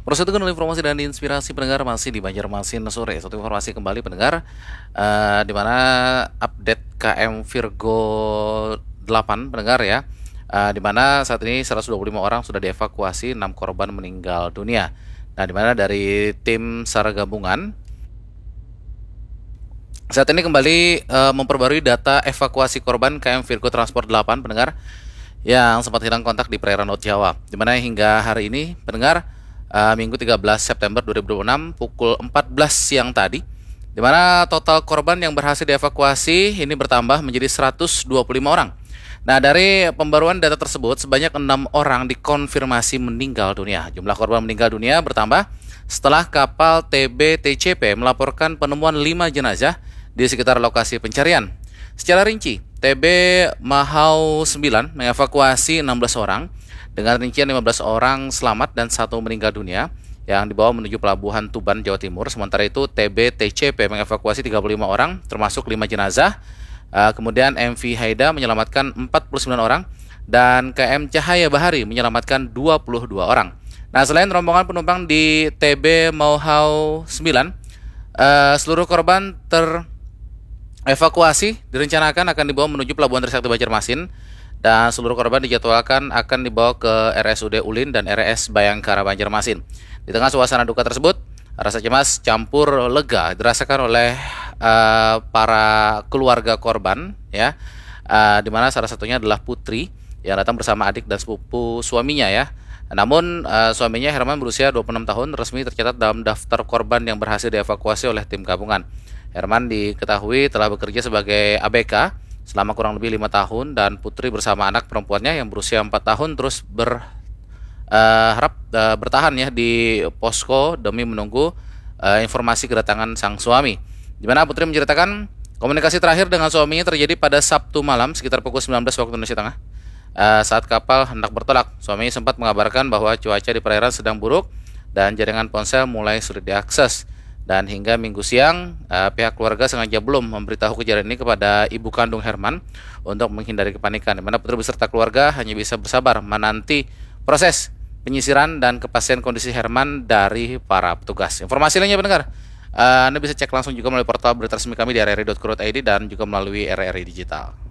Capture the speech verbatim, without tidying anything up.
Proses itu informasi dan inspirasi pendengar masih di Banjarmasin sore. Satu informasi kembali pendengar, eh, di mana update K M Virgo delapan pendengar ya. Eh, di mana saat ini seratus dua puluh lima orang sudah dievakuasi, enam korban meninggal dunia. Nah, di mana dari tim SAR gabungan saat ini kembali eh, memperbarui data evakuasi korban K M Virgo Transport delapan pendengar yang sempat hilang kontak di perairan Laut Jawa. Di mana hingga hari ini pendengar, uh, Minggu tiga belas September dua ribu dua puluh enam pukul empat belas siang tadi, di mana total korban yang berhasil dievakuasi ini bertambah menjadi seratus dua puluh lima orang. Nah, dari pembaruan data tersebut sebanyak enam orang dikonfirmasi meninggal dunia. Jumlah korban meninggal dunia bertambah setelah kapal T B T C P melaporkan penemuan lima jenazah di sekitar lokasi pencarian. Secara rinci, T B Mahau sembilan mengevakuasi enam belas orang dengan rincian lima belas orang selamat dan satu meninggal dunia yang dibawa menuju pelabuhan Tuban, Jawa Timur. Sementara itu T B T C P mengevakuasi tiga puluh lima orang termasuk lima jenazah. Uh, kemudian M V Haida menyelamatkan empat puluh sembilan orang dan K M Cahaya Bahari menyelamatkan dua puluh dua orang. Nah, selain rombongan penumpang di T B Mahau sembilan, uh, seluruh korban ter evakuasi direncanakan akan dibawa menuju Pelabuhan Trisakti Banjarmasin dan seluruh korban dijadwalkan akan dibawa ke R S U D Ulin dan R S Bayangkara Banjarmasin. Di tengah suasana duka tersebut, rasa cemas campur lega dirasakan oleh uh, para keluarga korban ya. Uh, di mana salah satunya adalah Putri yang datang bersama adik dan sepupu suaminya ya. Namun uh, suaminya Herman berusia dua puluh enam tahun resmi tercatat dalam daftar korban yang berhasil dievakuasi oleh tim gabungan. Herman diketahui telah bekerja sebagai A B K selama kurang lebih lima tahun dan Putri bersama anak perempuannya yang berusia empat tahun terus berharap uh, uh, bertahan ya di posko demi menunggu uh, informasi kedatangan sang suami. Di mana Putri menceritakan komunikasi terakhir dengan suaminya terjadi pada Sabtu malam sekitar pukul sembilan belas waktu Indonesia Tengah. Uh, saat kapal hendak bertolak, suaminya sempat mengabarkan bahwa cuaca di perairan sedang buruk dan jaringan ponsel mulai sulit diakses. Dan hingga minggu siang, uh, pihak keluarga sengaja belum memberitahu kejadian ini kepada ibu kandung Herman untuk menghindari kepanikan. Di mana Putri beserta keluarga hanya bisa bersabar menanti proses penyisiran dan kepastian kondisi Herman dari para petugas. Informasi lainnya pendengar, uh, Anda bisa cek langsung juga melalui portal berita resmi kami di r r i dot co dot i d dan juga melalui R R I Digital.